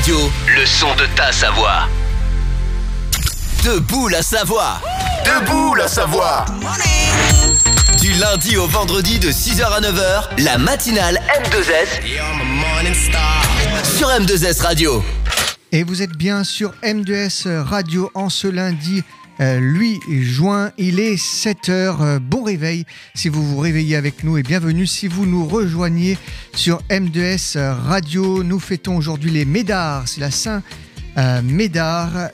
Radio, le son de ta Savoie. Debout la Savoie. Debout la Savoie. Du lundi au vendredi de 6h à 9h, la matinale M2S sur M2S Radio. Et vous êtes bien sur M2S Radio en ce lundi 8 juin, il est 7h, bon réveil si vous vous réveillez avec nous et bienvenue si vous nous rejoignez sur M2S Radio. Nous fêtons aujourd'hui les Médards, c'est la Saint-Médard.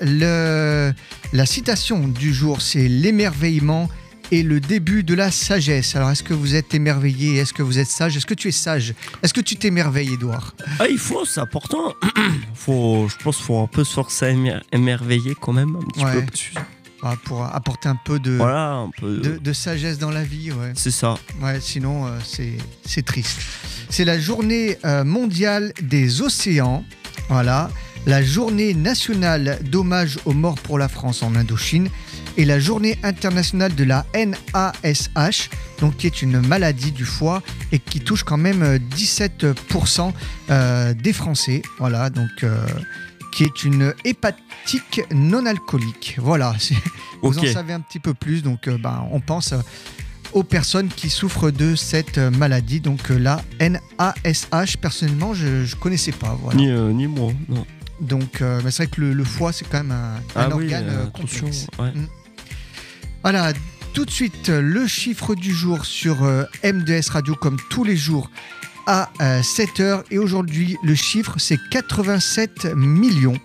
La citation du jour, c'est l'émerveillement et le début de la sagesse. Alors est-ce que vous êtes émerveillé? Est-ce que vous êtes sage? Est-ce que tu es sage? Est-ce que tu t'émerveilles, Edouard? Il faut, c'est important. Je pense qu'il faut un peu se forcer à émerveiller quand même, un petit peu. Pour apporter un peu de sagesse dans la vie. Ouais. C'est ça. Ouais, sinon, c'est triste. C'est la journée mondiale des océans. Voilà. La journée nationale d'hommage aux morts pour la France en Indochine. Et la journée internationale de la NASH, donc qui est une maladie du foie et qui touche quand même 17% des Français. Voilà, donc... qui est une hépatique non alcoolique. Voilà, vous en savez un petit peu plus. Donc, on pense aux personnes qui souffrent de cette maladie. Donc, la NASH, personnellement, je ne connaissais pas. Voilà. Ni moi, non. Donc, mais c'est vrai que le foie, c'est quand même un organe complexe. Ouais. Voilà, tout de suite, le chiffre du jour sur M2S Radio, comme tous les jours, à 7h. Et aujourd'hui, le chiffre, c'est 87 millions.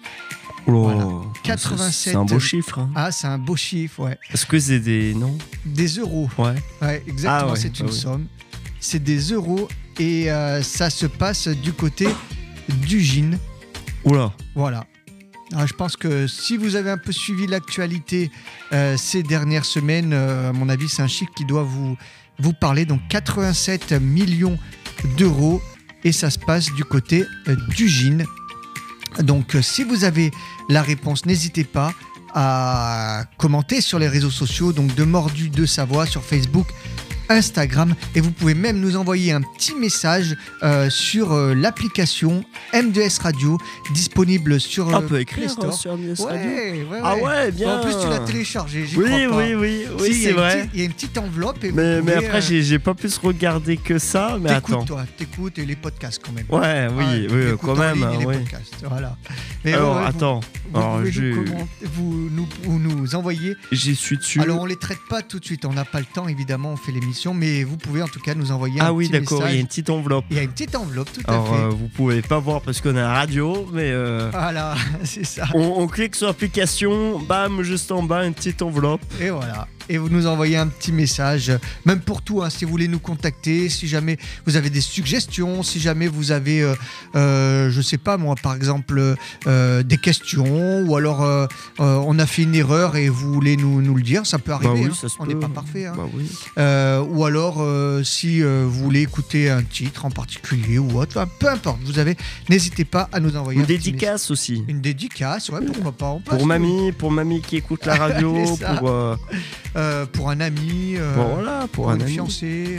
Voilà. 87. C'est un beau chiffre. Hein. Ah, c'est un beau chiffre, ouais. Est-ce que c'est des euros. Ouais. Exactement, c'est une somme. C'est des euros et ça se passe du côté d'Ugine. Oula. Voilà. Alors, je pense que si vous avez un peu suivi l'actualité ces dernières semaines, à mon avis, c'est un chiffre qui doit vous parler. Donc 87 millions d'euros et ça se passe du côté d'Ugine. Donc si vous avez la réponse, n'hésitez pas à commenter sur les réseaux sociaux, donc de Mordu de Savoie sur Facebook, Instagram, et vous pouvez même nous envoyer un petit message sur l'application M2S Radio disponible sur Play Store. Sur M2S Radio. Ouais. Ah ouais, bien. En plus tu l'as téléchargé, j'y oui, crois pas. Oui, si, c'est vrai. Il y a une petite enveloppe. Et mais après, j'ai pas pu se regarder que ça. Mais attends. T'écoutes et les podcasts quand même. Ouais, oui, quand même. Les podcasts, voilà. Mais alors, attends. Vous nous envoyez. J'y suis dessus. Alors, on les traite pas tout de suite. On n'a pas le temps, évidemment. On fait l'émission. Mais vous pouvez en tout cas nous envoyer un petit message. Ah oui, d'accord, il y a une petite enveloppe. Il y a une petite enveloppe, tout à fait. Vous pouvez pas voir parce qu'on est à la radio, mais... Voilà, c'est ça. On clique sur l'application, bam, juste en bas, une petite enveloppe. Et voilà. Et vous nous envoyez un petit message, même pour tout, hein, si vous voulez nous contacter, si jamais vous avez des suggestions, si jamais vous avez, je sais pas moi, par exemple, des questions, ou alors on a fait une erreur et vous voulez nous le dire, ça peut arriver, oui, on n'est pas parfait. Hein. Oui. Ou alors, si vous voulez écouter un titre en particulier ou autre, enfin, peu importe, n'hésitez pas à nous envoyer une dédicace aussi. Une dédicace, ouais, pourquoi pas. Pour mamie qui écoute la radio, pour un ami, pour un une ami. fiancée,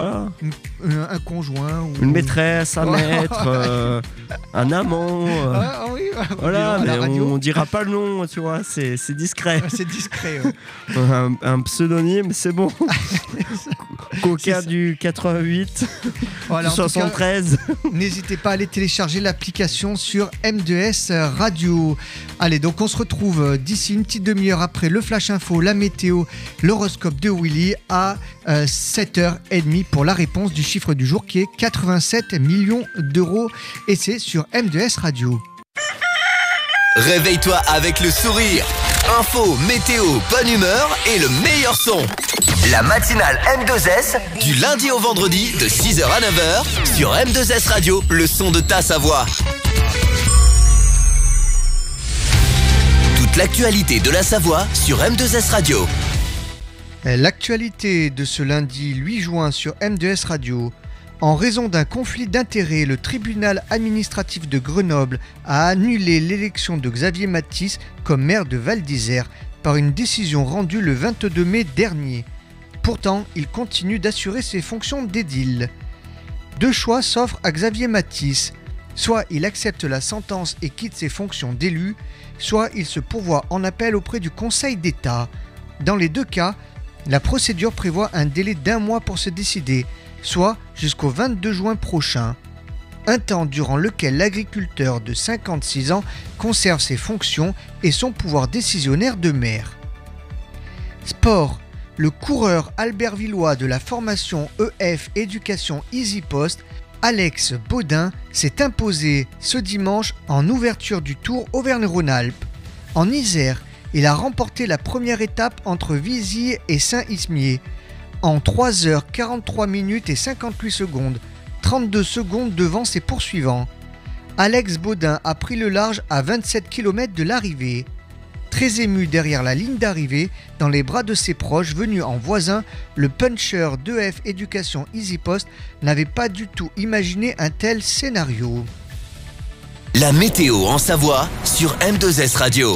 un conjoint, ou une maîtresse, un maître, un amant. Mais on dira pas le nom, tu vois, c'est discret. C'est discret. Un pseudonyme, c'est bon. Coca du 88, du 73. Cas, n'hésitez pas à aller télécharger l'application sur M2S Radio. Allez, donc on se retrouve d'ici une petite demi-heure après le Flash Info, la météo, l'horoscope de Willy à 7h30 pour la réponse du chiffre du jour qui est 87 millions d'euros et c'est sur M2S Radio. Réveille-toi avec le sourire. Info, météo, bonne humeur et le meilleur son. La matinale M2S du lundi au vendredi de 6h à 9h sur M2S Radio, le son de ta Savoie. Toute l'actualité de la Savoie sur M2S Radio. L'actualité de ce lundi 8 juin sur M2S Radio. En raison d'un conflit d'intérêts, le tribunal administratif de Grenoble a annulé l'élection de Xavier Mathis comme maire de Val d'Isère par une décision rendue le 22 mai dernier. Pourtant, il continue d'assurer ses fonctions d'édile. Deux choix s'offrent à Xavier Mathis. Soit il accepte la sentence et quitte ses fonctions d'élu, soit il se pourvoit en appel auprès du Conseil d'État. Dans les deux cas, la procédure prévoit un délai d'1 mois pour se décider, soit jusqu'au 22 juin prochain. Un temps durant lequel l'agriculteur de 56 ans conserve ses fonctions et son pouvoir décisionnaire de maire. Sport. Le coureur albervillois de la formation EF Éducation EasyPost, Alex Baudin, s'est imposé ce dimanche en ouverture du Tour Auvergne-Rhône-Alpes. En Isère, il a remporté la première étape entre Vizy et Saint-Ismier en 3h43 minutes et 58 secondes, 32 secondes devant ses poursuivants. Alex Baudin a pris le large à 27 km de l'arrivée. Très ému derrière la ligne d'arrivée, dans les bras de ses proches venus en voisin, le puncher d'EF Éducation EasyPost n'avait pas du tout imaginé un tel scénario. La météo en Savoie sur M2S Radio.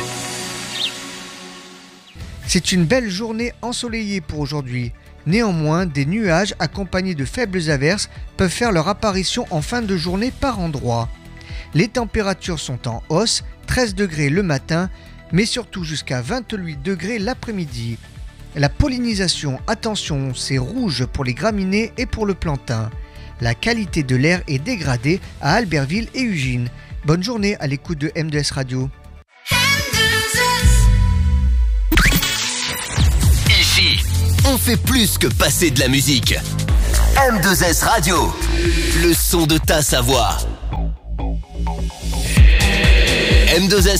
C'est une belle journée ensoleillée pour aujourd'hui. Néanmoins, des nuages accompagnés de faibles averses peuvent faire leur apparition en fin de journée par endroits. Les températures sont en hausse, 13 degrés le matin, mais surtout jusqu'à 28 degrés l'après-midi. La pollinisation, attention, c'est rouge pour les graminées et pour le plantain. La qualité de l'air est dégradée à Albertville et Ugine. Bonne journée à l'écoute de M2S Radio. Ici, on fait plus que passer de la musique. M2S Radio, le son de ta Savoie. M2S